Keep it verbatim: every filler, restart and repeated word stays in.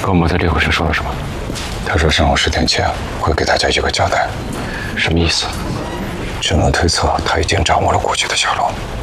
高某在这回是说了什么？ 他说上午十点前会给大家一个交代。 什么意思？ 只能推测他已经掌握了过去的下落。